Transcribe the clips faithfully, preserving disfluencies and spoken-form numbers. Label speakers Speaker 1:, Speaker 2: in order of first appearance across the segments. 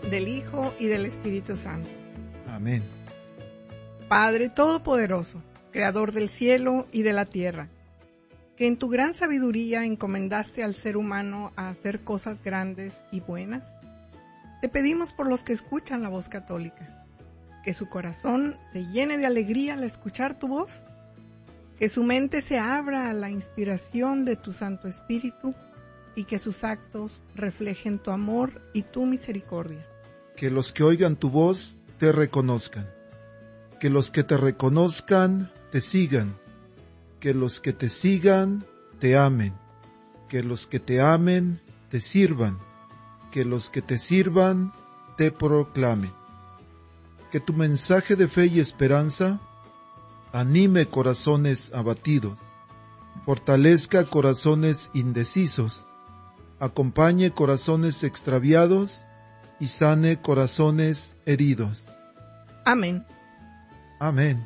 Speaker 1: del Hijo y del Espíritu Santo.
Speaker 2: Amén.
Speaker 1: Padre Todopoderoso, Creador del cielo y de la tierra, que en tu gran sabiduría encomendaste al ser humano a hacer cosas grandes y buenas, te pedimos por los que escuchan la voz católica, que su corazón se llene de alegría al escuchar tu voz, que su mente se abra a la inspiración de tu Santo Espíritu y que sus actos reflejen tu amor y tu misericordia.
Speaker 2: Que los que oigan tu voz te reconozcan, que los que te reconozcan te sigan, que los que te sigan te amen, que los que te amen te sirvan, que los que te sirvan te proclamen. Que tu mensaje de fe y esperanza anime corazones abatidos, fortalezca corazones indecisos, acompañe corazones extraviados y sane corazones heridos.
Speaker 1: Amén.
Speaker 2: Amén.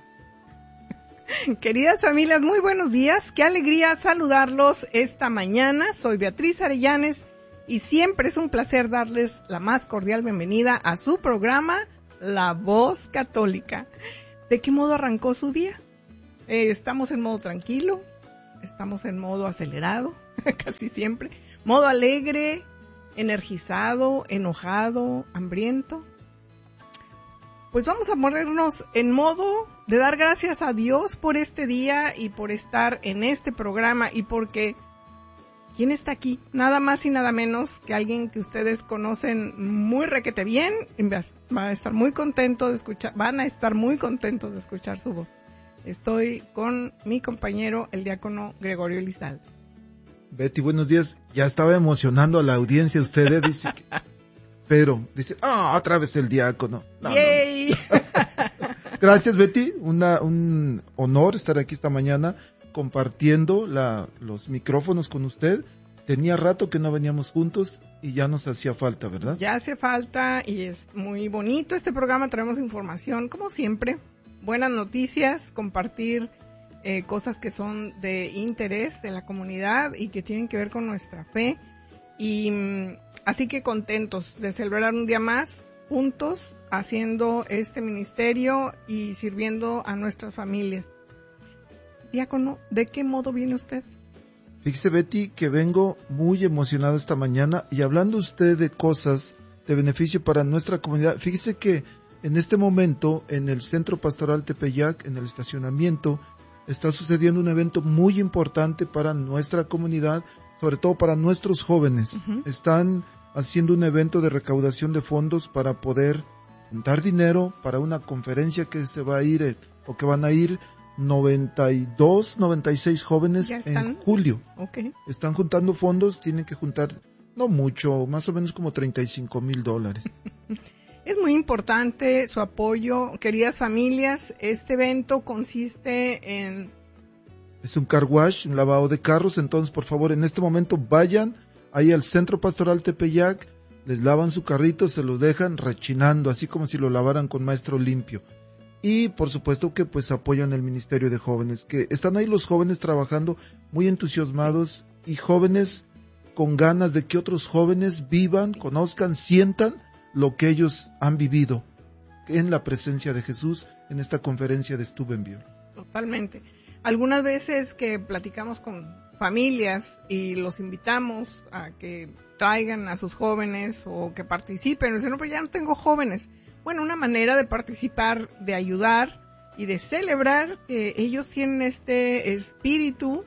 Speaker 1: Queridas familias, muy buenos días. Qué alegría saludarlos esta mañana. Soy Beatriz Arellanes y siempre es un placer darles la más cordial bienvenida a su programa, La Voz Católica. ¿De qué modo arrancó su día? Eh, estamos en modo tranquilo, estamos en modo acelerado, casi siempre, modo alegre, energizado, enojado, hambriento. Pues vamos a ponernos en modo de dar gracias a Dios por este día y por estar en este programa y porque ¿quién está aquí? Nada más y nada menos que alguien que ustedes conocen muy requete bien, va a estar muy contento de escuchar, van a estar muy contentos de escuchar su voz. Estoy con mi compañero, el diácono Gregorio Elizalde.
Speaker 2: Betty, buenos días. Ya estaba emocionando a la audiencia ustedes, dice que... Pero, dice, ah, oh, otra vez el diácono. No,
Speaker 1: ¡Yay!
Speaker 2: No. Gracias, Betty. Una, un honor estar aquí esta mañana compartiendo la, los micrófonos con usted. Tenía rato que no veníamos juntos y ya nos hacía falta, ¿verdad?
Speaker 1: Ya hace falta y es muy bonito este programa. Traemos información, como siempre, buenas noticias, compartir eh, cosas que son de interés de la comunidad y que tienen que ver con nuestra fe. Y así que contentos de celebrar un día más juntos, haciendo este ministerio y sirviendo a nuestras familias. Diácono, ¿de qué modo viene usted?
Speaker 2: Fíjese, Betty, que vengo muy emocionado esta mañana y hablando usted de cosas de beneficio para nuestra comunidad. Fíjese que en este momento, en el Centro Pastoral Tepeyac, en el estacionamiento, está sucediendo un evento muy importante para nuestra comunidad, sobre todo para nuestros jóvenes. Uh-huh. Están haciendo un evento de recaudación de fondos para poder juntar dinero para una conferencia que se va a ir, eh, o que van a ir noventa y dos, noventa y seis jóvenes en julio.
Speaker 1: Okay.
Speaker 2: Están juntando fondos, tienen que juntar, no mucho, más o menos como treinta y cinco mil dólares.
Speaker 1: Es muy importante su apoyo, queridas familias. Este evento consiste en...
Speaker 2: Es un car wash, un lavado de carros, entonces por favor en este momento vayan ahí al Centro Pastoral Tepeyac, les lavan su carrito, se lo dejan rechinando, así como si lo lavaran con maestro limpio. Y por supuesto que pues apoyan el Ministerio de Jóvenes, que están ahí los jóvenes trabajando muy entusiasmados y jóvenes con ganas de que otros jóvenes vivan, conozcan, sientan lo que ellos han vivido en la presencia de Jesús en esta conferencia de Steubenville.
Speaker 1: Totalmente. Algunas veces que platicamos con familias y los invitamos a que traigan a sus jóvenes o que participen, dicen, no, pues ya no tengo jóvenes. Bueno, una manera de participar, de ayudar y de celebrar que ellos tienen este espíritu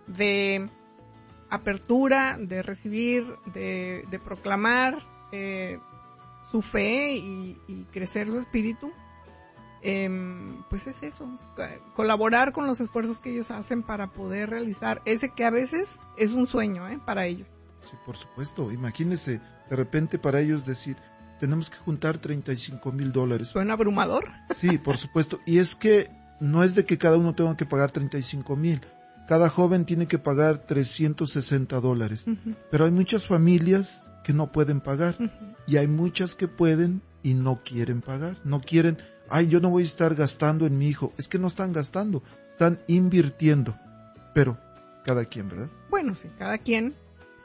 Speaker 1: de apertura, de recibir, de, de proclamar eh, su fe y, y crecer su espíritu. Eh, pues es eso, es colaborar con los esfuerzos que ellos hacen para poder realizar ese que a veces es un sueño ¿eh? para ellos.
Speaker 2: Sí, por supuesto, imagínese de repente para ellos decir, tenemos que juntar treinta y cinco mil dólares.
Speaker 1: ¿Suena abrumador?
Speaker 2: Sí, por supuesto, y es que no es de que cada uno tenga que pagar treinta y cinco mil, cada joven tiene que pagar trescientos sesenta dólares, uh-huh. Pero hay muchas familias que no pueden pagar, uh-huh. Y hay muchas que pueden y no quieren pagar, no quieren, ay, yo no voy a estar gastando en mi hijo, es que no están gastando, están invirtiendo, pero cada quien, ¿verdad?
Speaker 1: Bueno, sí, cada quien,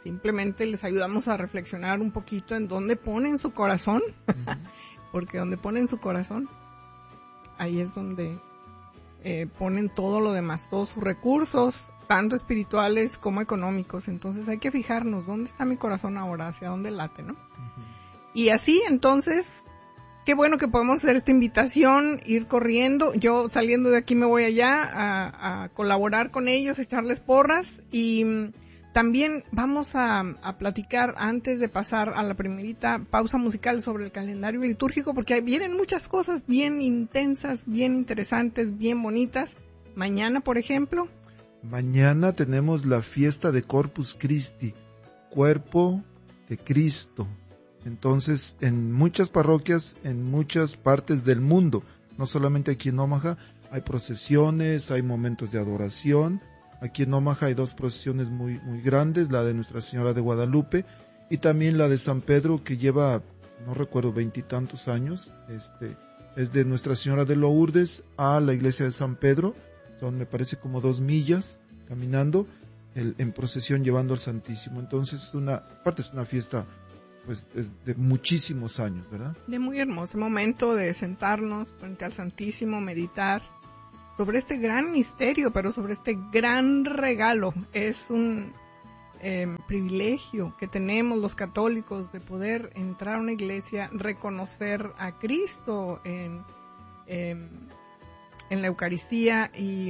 Speaker 1: simplemente les ayudamos a reflexionar un poquito en dónde ponen su corazón, uh-huh. porque donde ponen su corazón, ahí es donde eh, ponen todo lo demás, todos sus recursos, tanto espirituales como económicos. Entonces hay que fijarnos, ¿dónde está mi corazón ahora? ¿Hacia dónde late, no? Uh-huh. Y así, entonces, qué bueno que podemos hacer esta invitación, ir corriendo. Yo saliendo de aquí me voy allá a, a colaborar con ellos, echarles porras, y también vamos a, a platicar antes de pasar a la primerita pausa musical sobre el calendario litúrgico, porque vienen muchas cosas bien intensas, bien interesantes, bien bonitas. Mañana, por ejemplo.
Speaker 2: Mañana tenemos la fiesta de Corpus Christi, cuerpo de Cristo. Entonces, en muchas parroquias, en muchas partes del mundo, no solamente aquí en Omaha, hay procesiones, hay momentos de adoración. Aquí en Omaha hay dos procesiones muy, muy grandes, la de Nuestra Señora de Guadalupe y también la de San Pedro, que lleva, no recuerdo, veintitantos años. Este, es de Nuestra Señora de Lourdes a la iglesia de San Pedro. Son, me parece, como dos millas caminando el, en procesión llevando al Santísimo. Entonces, una aparte es una fiesta pues de muchísimos años, ¿verdad? De
Speaker 1: muy hermoso momento de sentarnos frente al Santísimo, meditar sobre este gran misterio, pero sobre este gran regalo. Es un eh, privilegio que tenemos los católicos de poder entrar a una iglesia, reconocer a Cristo en, eh, en la Eucaristía, y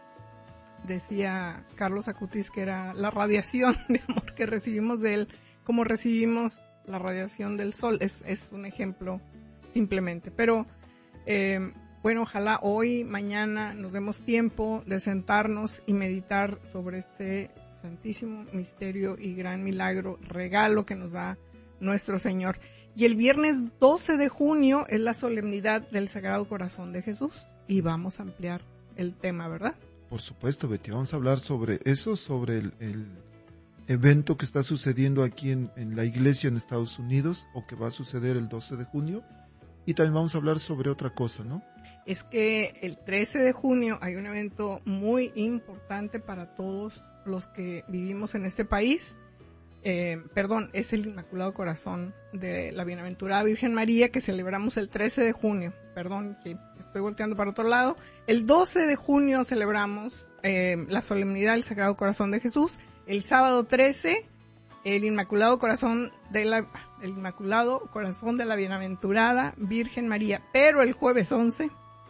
Speaker 1: decía Carlos Acutis que era la radiación de amor que recibimos de él, como recibimos la radiación del sol. Es, es un ejemplo simplemente, pero eh, bueno, ojalá hoy, mañana nos demos tiempo de sentarnos y meditar sobre este santísimo misterio y gran milagro, regalo que nos da nuestro Señor. Y el viernes doce de junio es la solemnidad del Sagrado Corazón de Jesús, y vamos a ampliar el tema, ¿verdad?
Speaker 2: Por supuesto, Betty, vamos a hablar sobre eso, sobre el, el evento que está sucediendo aquí en, en la iglesia en Estados Unidos, o que va a suceder el doce de junio, y también vamos a hablar sobre otra cosa, ¿no?
Speaker 1: Es que el trece de junio hay un evento muy importante para todos los que vivimos en este país. Eh, perdón, es el Inmaculado Corazón de la Bienaventurada Virgen María, que celebramos el trece de junio. Perdón, que estoy volteando para otro lado. El doce de junio celebramos eh, la solemnidad del Sagrado Corazón de Jesús. El sábado trece, el Inmaculado Corazón de la, el Inmaculado Corazón de la Bienaventurada Virgen María. Pero el jueves once...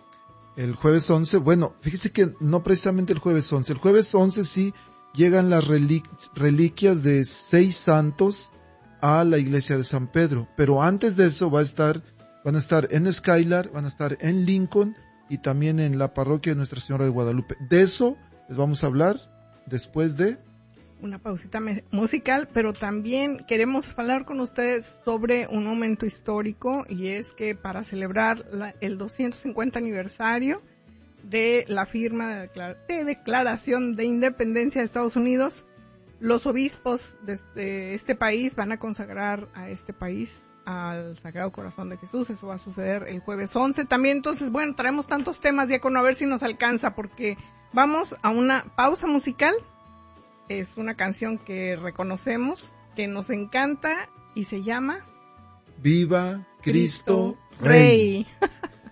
Speaker 2: El jueves once, bueno, fíjese que no precisamente el jueves once. El jueves once sí llegan las reliqu- reliquias de seis santos a la iglesia de San Pedro. Pero antes de eso va a estar, van a estar en Skylar, van a estar en Lincoln y también en la parroquia de Nuestra Señora de Guadalupe. De eso les vamos a hablar después de
Speaker 1: una pausita me- musical, pero también queremos hablar con ustedes sobre un momento histórico, y es que para celebrar la, el doscientos cincuenta aniversario de la firma de, declara- de Declaración de Independencia de Estados Unidos, los obispos de este, este país van a consagrar a este país al Sagrado Corazón de Jesús. Eso va a suceder el jueves once también. Entonces, bueno, traemos tantos temas, diácono, a ver si nos alcanza, porque vamos a una pausa musical. Es una canción que reconocemos, que nos encanta, y se llama
Speaker 2: Viva Cristo,
Speaker 1: Cristo Rey. Rey.